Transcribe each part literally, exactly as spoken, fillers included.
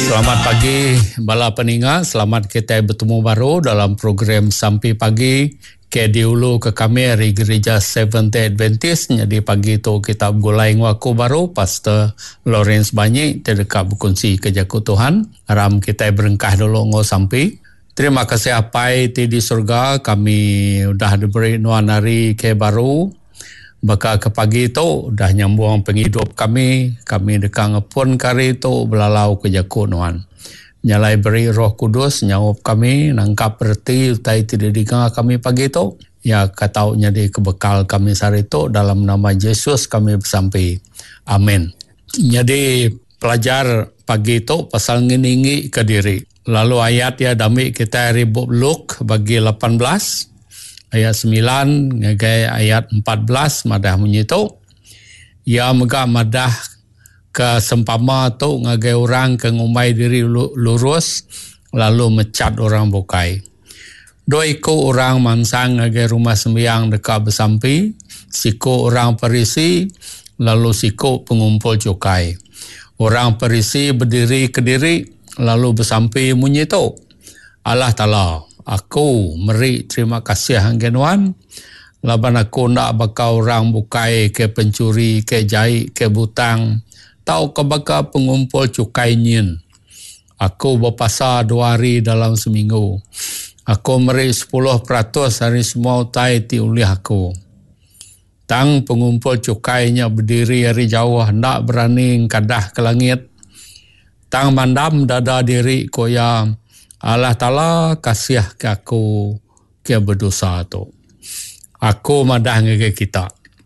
Selamat pagi bala peningat, selamat kita bertemu baru dalam program Sampai Pagi ke diulu ke kami dari Gereja Seventh-day Adventist. Jadi pagi itu kita mulai ngaku baru Pastor Lawrence Banyi terdekat berkongsi kejaku Tuhan. Haram kita berengkah dulu ngau sampai. Terima kasih apai ti di surga kami udah diberi nuan hari ke baru. Baka ke pagi itu dah nyambung penghidup kami, kami dekat ngepun kari itu belalau ke jaku nuan. Nyalai beri Roh Kudus nyawap kami, nangkap berti utai tidak digang kami pagi itu. Ya katau jadi kebekal kami sehari itu dalam nama Yesus kami bersampai. Amin. Jadi pelajar pagi itu pasal nginingi ke diri. Lalu ayat ya dami kita ribut Luke bagi lapan belas. Ayat sembilan, ngagai ayat empat belas, madah bunyi tu. Ya megak madah ke sempama tu, ngagai orang ke ngumai diri lurus, lalu mecat orang bukai. Dua iku orang mansang ngagai rumah sembiang dekat bersampi, siku orang Parisi, lalu siku pengumpul cukai. Orang Parisi berdiri ke diri, lalu bersampi bunyi tu. Allah Ta'ala. Aku meri terima kasih hanggenuan. Laban aku nak bakal orang bukai ke pencuri, ke jahit, ke butang. Tau ke bakal pengumpul cukai nyin. Aku berpasar dua hari dalam seminggu. Aku meri sepuluh peratus hari semua utai ti oleh aku. Tang pengumpul cukainya berdiri hari jauh, nak berani kadah ke langit. Tang mandam dada diri koya. Allah Ta'ala kasih ke aku ke berdosa tu. Aku madah ngege kita.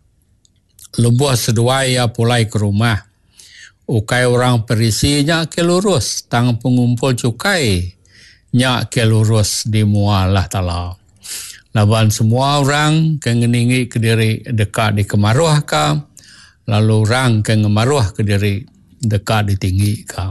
Lebuh sedua ia pulai ke rumah. Ukai orang Parisinya ke lurus. Tang pengumpul cukai nya ke lurus di mua Allah Ta'ala. Laban semua orang ke ngeningi ke diri dekat di kemaruah ka. Lalu orang ke ngemaruah ke diri dekat di tinggi ka.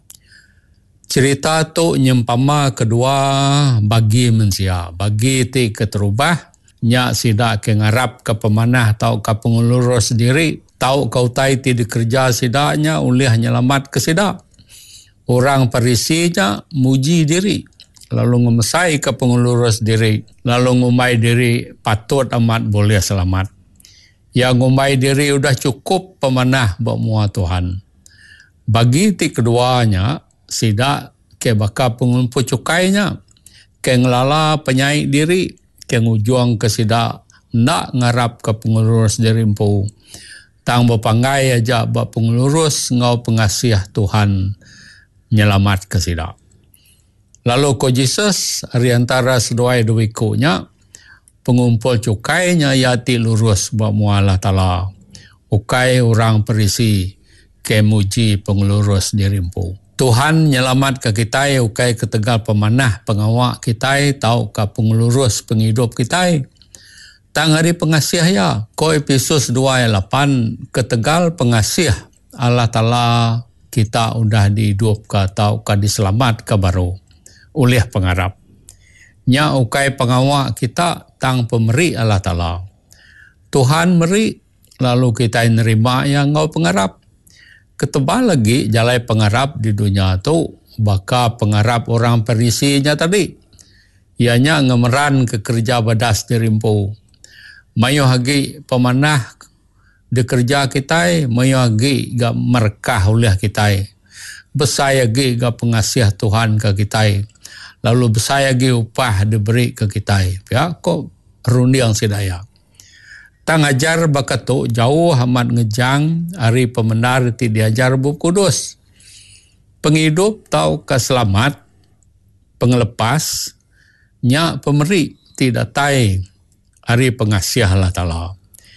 Cerita tu nyempama kedua bagi mensia. Bagi ti keterubah. Nyak sidak ke ngarap ke pemanah tau ke pengulur sendiri. Tau kau tai ti dikerja sidaknya oleh nyelamat ke sidak. Orang Parisinya muji diri. Lalu ngemesai ke pengulur sendiri. Lalu ngumai diri patut amat boleh selamat. Yang ngumai diri udah cukup pemanah buat mua Tuhan. Bagi ti keduanya sidak ke bakal pengumpul cukainya, ke ngelala penyaik diri, ke ngujuang ke sidak nak ngarap ke pengurus diri empu. Tang berpanggai aja buat pengurus ngau pengasih Tuhan nyelamat ke sidak. Lalu ko Jesus hari antara seduai duwikunya pengumpul cukainya yati lurus buat mualah Ta'ala. Ukai orang Parisi ke muji pengurus diri empu. Tuhan nyelamat ke kita, ukai ketegal pemanah pengawak kita, tau ke pengurus penghidup kita. Tang hari pengasih ya, ko episode dua ayat lapan, ketegal pengasih Allah Ta'ala kita udah dihidup ke tau ke diselamat ke baru oleh pengarap. Nya ukai pengawak kita tang pemeri Allah Ta'ala. Tuhan meri, lalu kita nerima yang ngau pengarap. Ketebal lagi jalai pengarap di dunia tu baka pengarap orang Parisinya tadi. Ianya ngemeran ke kerja badas dirimpu. Mayo hagi pemanah di kerja kita, mayo hagi ga merkah oleh kita. Besaya hagi ga pengasih Tuhan ke kita. Lalu besaya hagi upah diberi ke kita. Ya kok rundiang sidaya. Tang ajar bakat tu jauh amat ngejang hari pemenar ti diajar Buku Kudus. Penghidup tau keselamat, pengelepas, nya pemeri tidak tai hari pengasih Allah Ta'ala.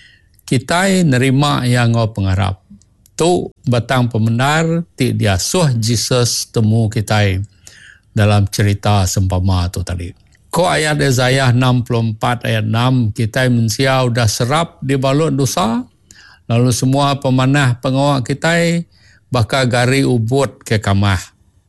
Kita nerima yang ngau pengarap. Tu batang pemenar ti diasuh Jesus temu kita dalam cerita sempama tu tadi. Ko ayat Yesaya enam puluh empat ayat enam, kita manusia udah serap di balut dosa, lalu semua pemanah pengawak kita bakal gari ubut ke kamah.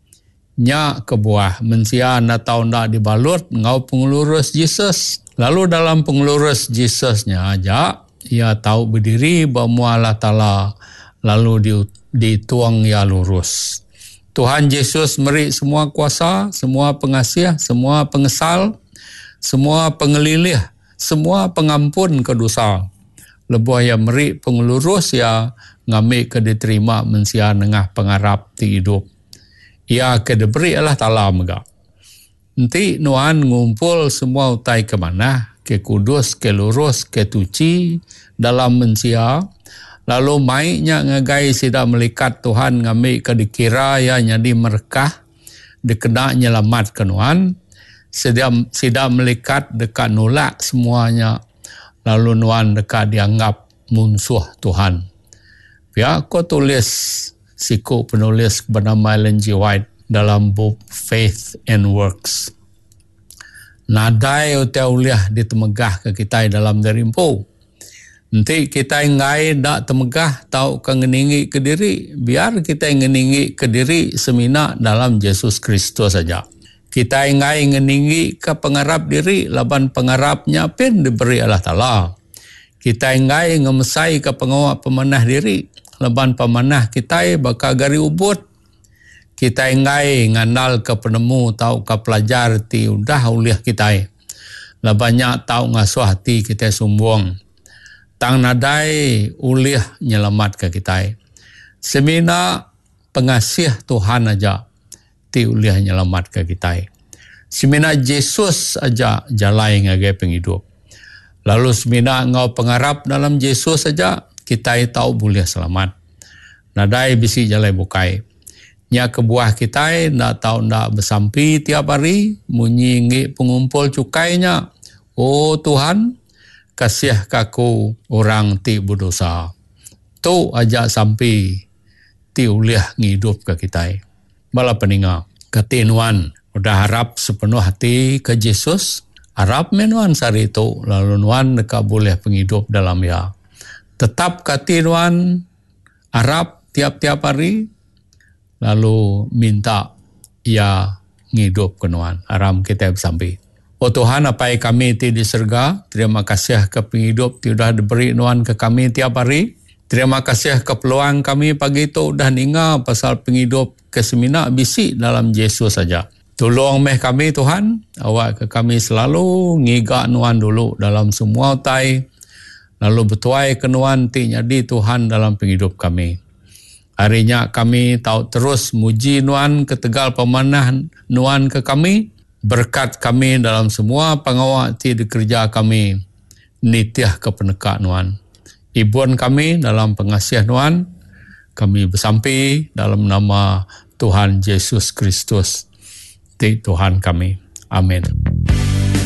Nya ke buah, manusia nak tahu nak dibalut, ngau pengurus Jesus. Lalu dalam pengurus Jesusnya aja, ia tahu berdiri bahawa Allah Ta'ala, lalu dituang ia lurus. Tuhan Yesus meri semua kuasa, semua pengasih, semua pengesal, semua pengelilih, semua pengampun kedosa. Lebuh yang meri pengelurus ya ngamik ke diterima mensia nengah pengarap ti hidup. Ia ke diberi Allah Ta'ala megak. Nanti nuan ngumpul semua utai ke mana, ke kudus, ke lurus, ke tuci dalam mensia. Lalu maiknya ngagai sida melikat Tuhan ngamik ke dikira ya nyadi merkah, dikena nyelamat ke nuan. Sida, sida melikat dekat nolak semuanya. Lalu nuan dekat dianggap musuh Tuhan. Ya, kau tulis siku penulis bernama Ellen G. White dalam buku Faith and Works. Nadai utia uliah ditemegah ke kita dalam derimpo. Nanti kita ngai dak temegah tau ke ngeningi ke diri. Biar kita ngeningi ke diri semina dalam Yesus Kristus saja. Kita ngai ngeningi ke pengarap diri. Laban pengarapnya pun diberi Allah Ta'ala. Kita ngai ngemesai ke pengawak pemanah diri. Laban pemanah kita bakal gari ubut. Kita ngai ngandal ke penemu tau ke pelajar ti udah uliah kita. Labannya tau ngasuh hati kita sumbung. Tang nadai uliah nyelamat ke kita. Semina pengasih Tuhan aja ti uliah nyelamat ke kita. Semina Yesus aja jalai ngagai penghidup. Lalu semina ngau pengarap dalam Yesus saja kita tahu boleh selamat. Nadai bisi jalai bukai. Nya kebuah kita ndak tahu ndak bersampi tiap hari munyi pengumpul cukainya. Oh Tuhan, kasih kaku orang ti berdosa. Tu aja sampai ti uliah ngidup ke kita. Bala peninga, ketinuan udah harap sepenuh hati ke Yesus. Harap menuan sari itu, lalu nuan deka boleh penghidup dalam ya. Tetap katinuan harap tiap-tiap hari, lalu minta ya ngidup ke nuan. Haram kita sampai. Oh Tuhan, apa yang kami ti di surga, terima kasih ke penghidup ti udah diberi nuan ke kami tiap hari. Terima kasih ke peluang kami pagi itu udah ninga pasal penghidup ke semina bisi dalam Yesus saja. Tolong meh kami Tuhan, awak ke kami selalu ngigak nuan dulu dalam semua utai, lalu betuai ke nuan ti nyadi Tuhan dalam penghidup kami. Harinya kami tahu terus muji nuan ke tegal pemanah nuan ke kami, berkat kami dalam semua pengawak ti dikerja kami, nitiah ke penekak nuan. Ibuan kami dalam pengasih nuan, kami bersampi dalam nama Tuhan Yesus Kristus. Tuhan kami. Amin.